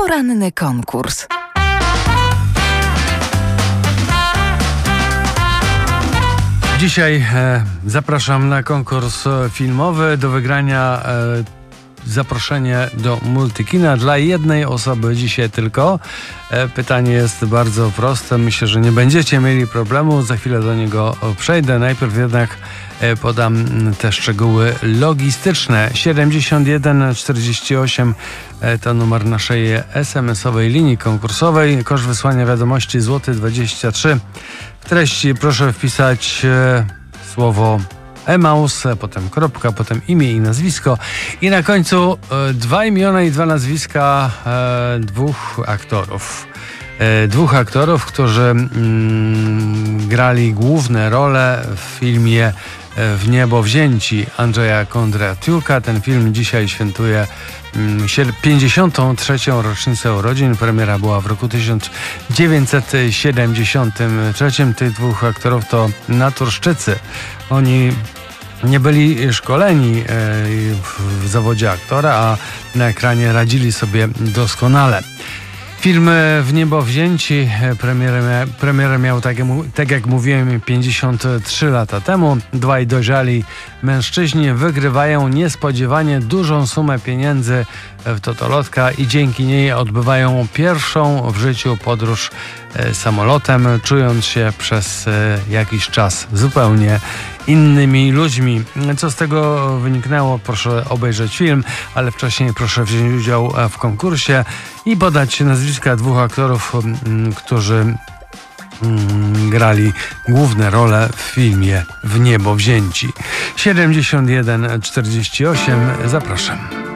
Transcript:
Poranny konkurs. Dzisiaj zapraszam na konkurs filmowy. Do wygrania zaproszenie do Multikina dla jednej osoby dzisiaj tylko. Pytanie jest bardzo proste. Myślę, że nie będziecie mieli problemu. Za chwilę do niego przejdę. Najpierw jednak podam te szczegóły logistyczne. 7148 to numer naszej SMS-owej linii konkursowej. Koszt wysłania wiadomości złoty 23. W treści proszę wpisać słowo Emaus, potem kropka, potem imię i nazwisko i na końcu 2 imiona i 2 nazwiska dwóch aktorów, którzy grali główne role w filmie W niebo wzięci Andrzeja Kondratiuka. Ten film dzisiaj świętuje 53. rocznicę urodzin. Premiera była w roku 1973. Tych dwóch aktorów to naturszczycy. Oni nie byli szkoleni w zawodzie aktora, a na ekranie radzili sobie doskonale. Film W niebo wzięci premierę miał, tak jak mówiłem, 53 lata temu. Dwaj dojrzali mężczyźni wygrywają niespodziewanie dużą sumę pieniędzy w totolotka i dzięki niej odbywają pierwszą w życiu podróż samolotem, czując się przez jakiś czas zupełnie innymi ludźmi. Co z tego wyniknęło? Proszę obejrzeć film, ale wcześniej proszę wziąć udział w konkursie i podać nazwiska dwóch aktorów, którzy grali główne role w filmie W niebo wzięci. 7148. Zapraszam.